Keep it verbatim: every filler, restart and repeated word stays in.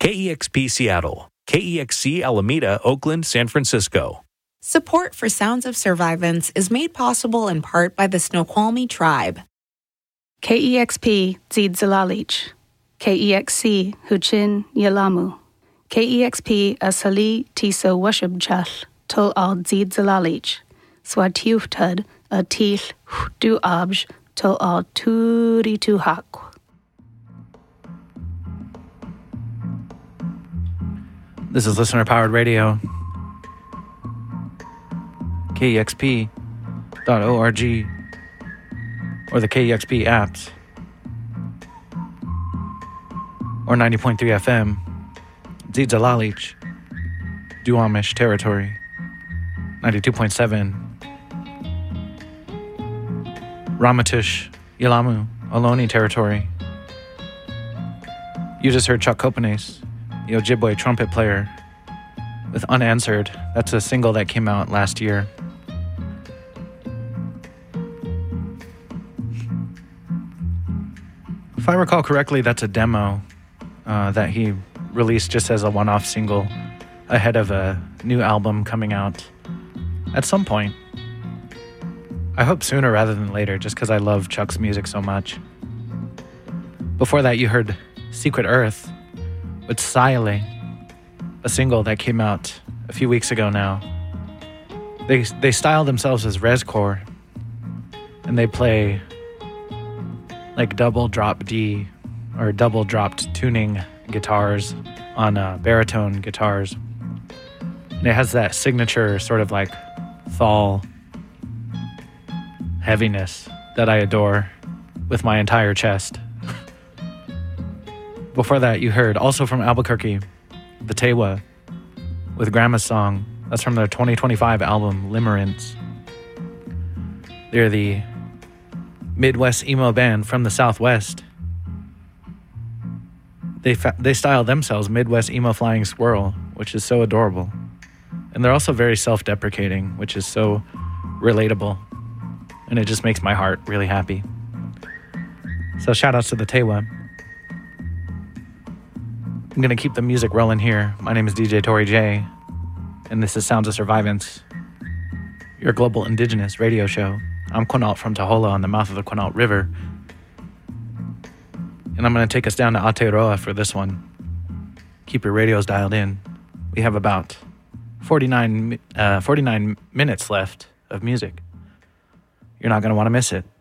K E X P Seattle, K E X C Alameda, Oakland, San Francisco. Support for Sounds of Survivance is made possible in part by the Snoqualmie Tribe. K E X P Zid Zalalich, K E X C Huchin Yalamu, K E X P Asali Tiso Washubchal, Tul Al Zid Zalalich, Swatiuftud a Til Du Abj, Tul Al Turi Tuhak. This is listener-powered radio. K E X P dot org or the K E X P apps or ninety point three F M, Zid Zalalich, Duwamish territory, ninety-two point seven, Ramatish, Yalamu, Ohlone territory. You just heard Chuck Kopanes, the Ojibwe trumpet player, with Unanswered. That's a single that came out last year. If I recall correctly, that's a demo uh, that he released just as a one-off single ahead of a new album coming out at some point. I hope sooner rather than later, just because I love Chuck's music so much. Before that, you heard Secret Earth with Siley, a single that came out a few weeks ago now. They they style themselves as Rescore, and they play like double drop D or double dropped tuning guitars on uh, baritone guitars. And it has that signature sort of like thal heaviness that I adore with my entire chest. Before that, you heard, also from Albuquerque, the Tewa with Grandma's Song. That's from their twenty twenty-five album, Limerence. They're the Midwest emo band from the Southwest. They fa- they style themselves Midwest Emo Flying Squirrel, which is so adorable. And they're also very self-deprecating, which is so relatable. And it just makes my heart really happy. So shout outs to the Tewa. I'm going to keep the music rolling here. My name is D J Tori J, and this is Sounds of Survivance, your global indigenous radio show. I'm Quinault from Tahola on the mouth of the Quinault River, and I'm going to take us down to Aotearoa for this one. Keep your radios dialed in. We have about forty-nine, uh, forty-nine minutes left of music. You're not going to want to miss it.